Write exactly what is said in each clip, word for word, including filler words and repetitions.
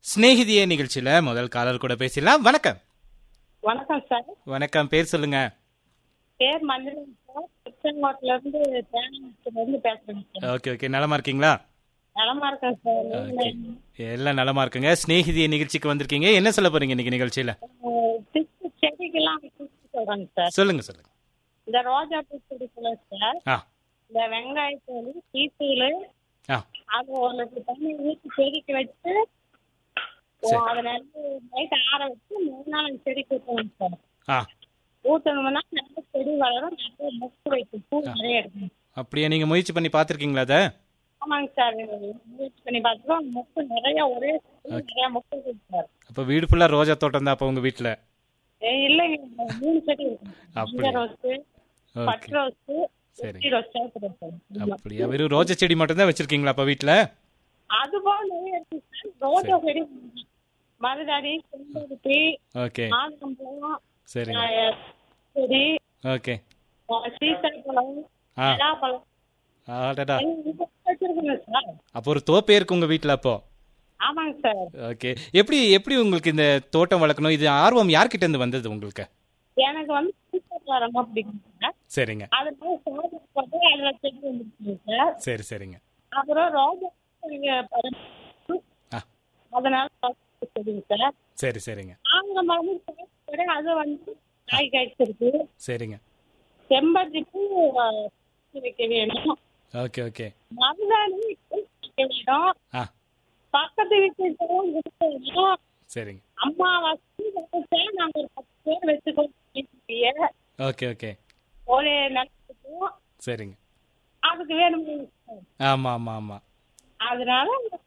ஸ்நேகிதியே நிகழ்ச்சியில முதல் காலர் கூட பேசலாம். வணக்கம். வணக்கம் சார். வணக்கம். பேர் சொல்லுங்க. பேர் மஞ்சள் சார். திருச்செங்கோட்டுல இருந்து தேனியில இருந்து பேசுறேன் சார். ஓகே ஓகே நலமா இருக்கீங்களா? நலமா இருக்கேன் சார். ஓகே, எல்லாம் நலமா இருக்குங்க. ஸ்நேகிதியே நிகழ்ச்சிக்கு வந்திருக்கீங்க. என்ன சொல்ல போறீங்க இன்னைக்கு நிகழ்ச்சியில? திக்கு செடிக்கெல்லாம் சொல்றாங்க சார். சொல்லுங்க சொல்லுங்க. இந்த ரோஜா பூ செடிக்குள்ள சார் ஆ இந்த வெங்காயத்தோடு டீத்தூள் ஆ அது ஒரு லிட்டர் தண்ணி ஊற்றி செடிக்கு வச்சு சரி. அதை நைட் ஆற வச்சு மூணு நாள் அந்த செடிக்கு ஊற்றணும் சார். ஆ ஊற்றணும்னா நல்ல செடி வளரும், நிறைய மொக்கு வைக்கும், பூ நிறைய எடுக்கணும். அப்படியே நீங்க முயற்சி பண்ணி பார்த்துருக்கீங்களா அதை? ஆமாங்க சார், முயற்சி பண்ணி பார்த்துருவோம். மொக்கு நிறைய ஒரே நிறைய மொக்கு இருக்கு சார். அப்போ வீடு ஃபுல்லா ரோஜா தோட்டம் தான் அப்போ உங்க வீட்டுல? இல்லைங்க, மூணு செடி இருக்கு. அப்படியா? ரோஸு, பட்டு ரோஸு, சரி. Rose sir. அப்படியா? வெறும் ரோஜா செடி மட்டும் தான் வச்சிருக்கீங்களா அப்ப வீட்டுல? அது போல நிறைய இருக்கு சார். ரோஜா செடி, மருதாணி, செம்பருத்தி, ஓகே மாதுளம்பழம், சரிங்க. செடி, ஓகே. சீத்தாப்பழம், ஆ பலாப்பழம் ஆடடா. வச்சிருக்கீங்க சார். அப்போ ஒரு தோப்பே இருக்கு உங்க வீட்டுல அப்போ? ஆமாங்க சார். ஓகே. எப்படி எப்படி உங்களுக்கு இந்த தோட்டம் வளர்க்கணும் இது ஆர்வம் யார்கிட்ட இருந்து வந்தது உங்களுக்கு? எனக்கு வந்து சீத்தாப்பழம் ரொம்ப பிடிக்கும் சார். சரிங்க. அதனால சோதனை போட்டு அதுல செடி வந்துருக்குங்க சார். சரி சரிங்க. அப்புறம் ரோஜா நீங்க ஆ அதனால செடிங்க சார். சரி சரிங்க. ஆங்க மரமும் அது வந்து காய் காய்ச்சிருக்கு. சரிங்க. செம்பருத்தி பூ வைக்க வேணும். Okay okay. மருதாணி வைக்க வேணும். ஆ பக்கத்து வீட்டுக்கும் கொடுக்க வேணும். சரிங்க. அம்மாவாசை நாங்க ஒரு பத்து பேர் வச்சுக்கோ. Okay okay. ஒரு நிலத்துக்கும் சரிங்க. அதுக்கு வேணும். ஆமா ஆமா ஆமா. அதனால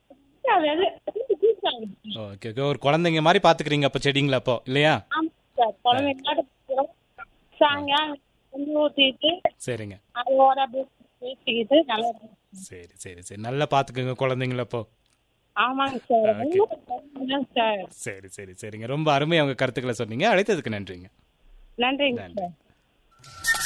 ஓகே ஓகே. ஒரு குழந்தைங்க மாதிரி பாத்துக்கிறீங்க அப்ப செடிங்களா அப்போ, இல்லையா? ஆமா சார், குழந்தைங்க சாயங்காலம் ஊத்திட்டு சரிங்க. அதோட பேசிக்கிட்டு நல்லா இருக்கும். சரி சரி சரி. நல்லா பாத்துக்கோங்க குழந்தைங்கள அப்போ. ஆமாங்க சார். சார் சரி சரி சரிங்க. ரொம்ப அருமையா உங்க கருத்துக்களை சொன்னீங்க. அழைத்ததுக்கு நன்றிங்க. நன்றிங்க நன்றி. சார்.